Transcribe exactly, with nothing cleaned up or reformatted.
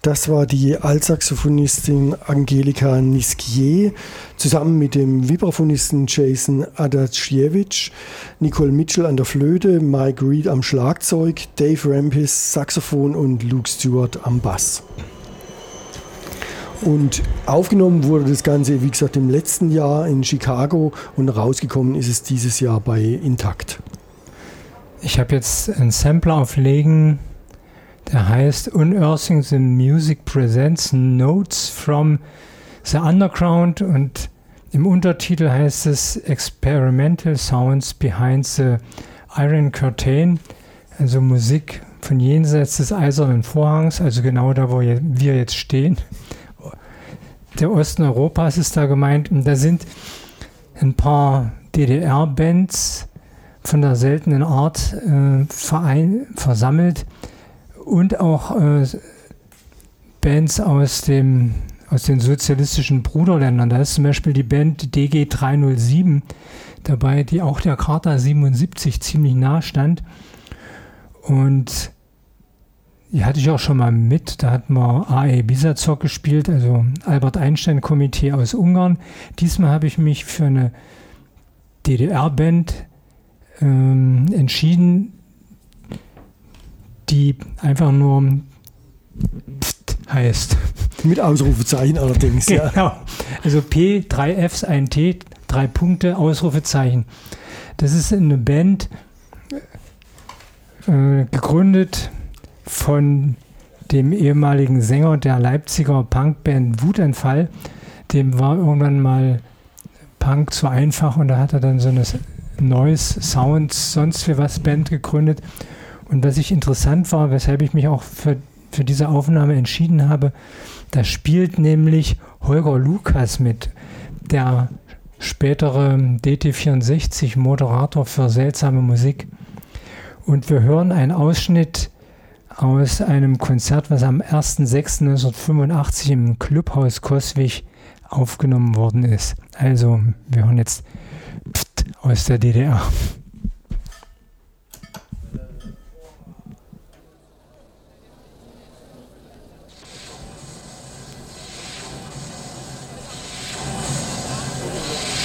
Das war die Altsaxophonistin Angelika Nisquier zusammen mit dem Vibraphonisten Jason Adaciewicz, Nicole Mitchell an der Flöte, Mike Reed am Schlagzeug, Dave Rampis Saxophon und Luke Stewart am Bass. Und aufgenommen wurde das Ganze, wie gesagt, im letzten Jahr in Chicago und rausgekommen ist es dieses Jahr bei Intakt. Ich habe jetzt einen Sampler auflegen, der heißt Unearthing the Music Presents Notes from the Underground und im Untertitel heißt es Experimental Sounds Behind the Iron Curtain, also Musik von jenseits des eisernen Vorhangs, also genau da, wo wir jetzt stehen. Der Osten Europas ist da gemeint und da sind ein paar D D R-Bands von der seltenen Art äh, verein, versammelt und auch äh, Bands aus, dem, aus den sozialistischen Bruderländern. Da ist zum Beispiel die Band D G dreihundertsieben dabei, die auch der Charta siebenundsiebzig ziemlich nah stand. Und die hatte ich auch schon mal mit. Da hatten wir A E Bizazok gespielt, also Albert Einstein Komitee aus Ungarn. Diesmal habe ich mich für eine D D R-Band ähm, entschieden, die einfach nur Pft heißt. Mit Ausrufezeichen allerdings, genau. Ja. Also P, drei Fs, ein T, drei Punkte, Ausrufezeichen. Das ist eine Band, äh, gegründet von dem ehemaligen Sänger der Leipziger Punkband Wutanfall. Dem war irgendwann mal Punk zu einfach und da hat er dann so eine Noise, Sounds, sonst für was Band gegründet. Und was ich interessant war, weshalb ich mich auch für, für diese Aufnahme entschieden habe, da spielt nämlich Holger Lukas mit, der spätere D T vierundsechzig Moderator für seltsame Musik. Und wir hören einen Ausschnitt aus einem Konzert, was am erster sechster neunzehnhundertfünfundachtzig im Clubhaus Coswig aufgenommen worden ist. Also, wir hören jetzt Pft aus der D D R.